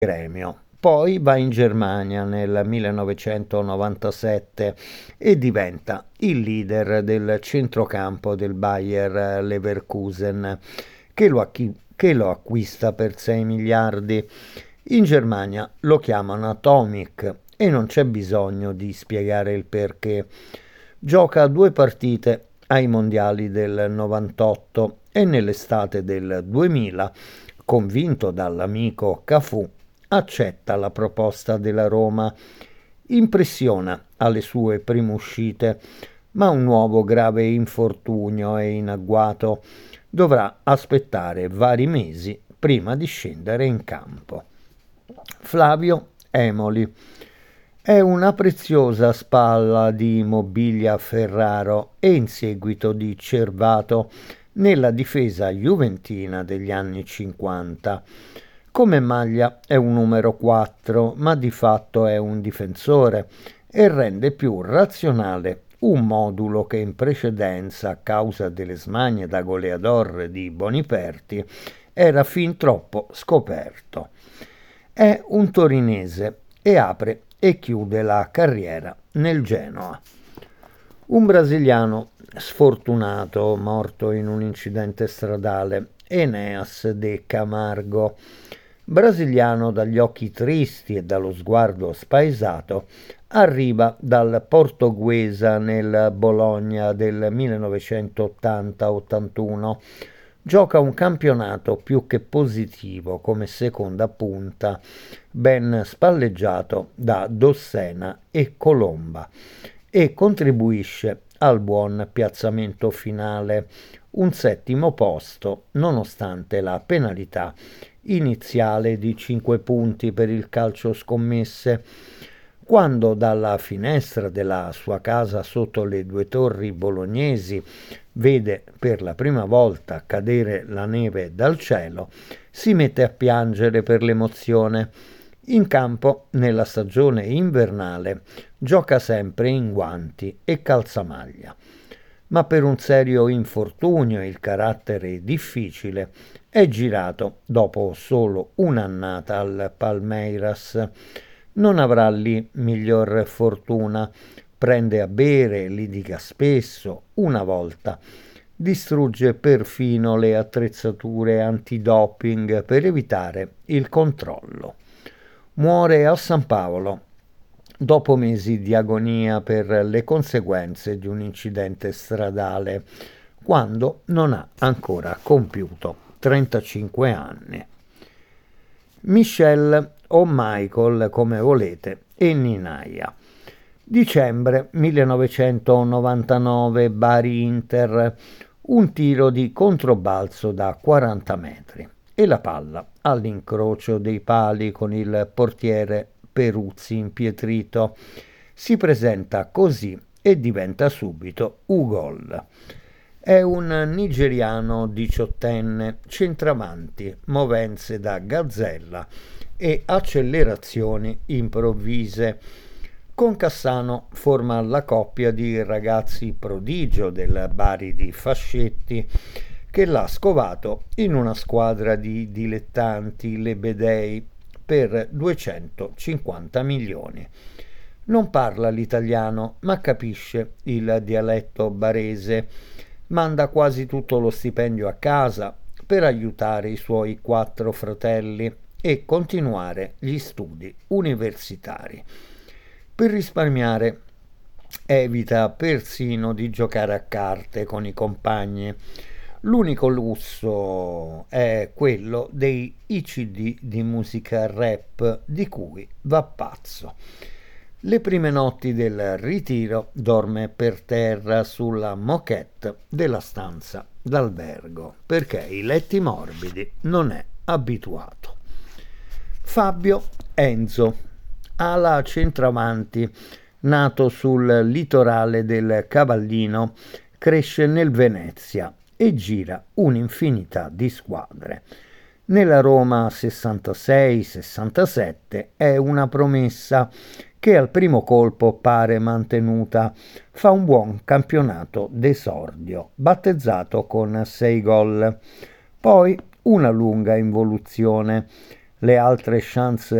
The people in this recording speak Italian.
gremio. Poi va in Germania nel 1997 e diventa il leader del centrocampo del Bayer Leverkusen, che lo acquista per 6 miliardi. In Germania lo chiamano Atomic e non c'è bisogno di spiegare il perché. Gioca 2 partite ai mondiali del 98 e nell'estate del 2000, convinto dall'amico Cafù, accetta la proposta della Roma. Impressiona alle sue prime uscite, ma un nuovo grave infortunio è in agguato. Dovrà aspettare vari mesi prima di scendere in campo. Flavio Emoli è una preziosa spalla di Mobilia Ferraro e in seguito di Cervato nella difesa juventina degli anni 50. Come maglia è un numero 4, ma di fatto è un difensore e rende più razionale un modulo che in precedenza, a causa delle smanie da goleador di Boniperti, era fin troppo scoperto. È un torinese e apre e chiude la carriera nel Genoa. Un brasiliano sfortunato morto in un incidente stradale, Enéas de Camargo. Brasiliano dagli occhi tristi e dallo sguardo spaesato, arriva dal Portoguesa nel Bologna del 1980-81. Gioca un campionato più che positivo come seconda punta, ben spalleggiato da Dossena e Colomba, e contribuisce al buon piazzamento finale, un settimo posto nonostante la penalità iniziale di 5 punti per il calcio scommesse. Quando dalla finestra della sua casa sotto le due torri bolognesi vede per la prima volta cadere la neve dal cielo, si mette a piangere per l'emozione. In campo, nella stagione invernale, gioca sempre in guanti e calzamaglia. Ma per un serio infortunio e il carattere difficile è girato dopo solo un'annata al Palmeiras. Non avrà lì miglior fortuna, prende a bere, litiga spesso, una volta distrugge perfino le attrezzature antidoping per evitare il controllo. Muore a San Paolo dopo mesi di agonia per le conseguenze di un incidente stradale, quando non ha ancora compiuto 35 anni. Michel o Michael, come volete, e Ninaia. Dicembre 1999, Bari Inter, un tiro di controbalzo da 40 metri e la palla all'incrocio dei pali con il portiere Peruzzi impietrito. Si presenta così e diventa subito gol. È un nigeriano diciottenne, centravanti, movenze da gazzella e accelerazioni improvvise. Con Cassano forma la coppia di ragazzi prodigio del Bari di Fascetti, che l'ha scovato in una squadra di dilettanti lebedei per 250 milioni. Non parla l'italiano, ma capisce il dialetto barese. Manda quasi tutto lo stipendio a casa per aiutare i suoi 4 fratelli e continuare gli studi universitari. Per risparmiare evita persino di giocare a carte con i compagni. L'unico lusso è quello dei CD di musica rap di cui va pazzo. Le prime notti del ritiro dorme per terra sulla moquette della stanza d'albergo perché i letti morbidi non è abituato. Fabio Enzo, ala centravanti, nato sul litorale del Cavallino, cresce nel Venezia e gira un'infinità di squadre. Nella Roma 66-67 è una promessa che al primo colpo pare mantenuta. Fa un buon campionato d'esordio, battezzato con 6 gol. Poi una lunga involuzione. le altre chance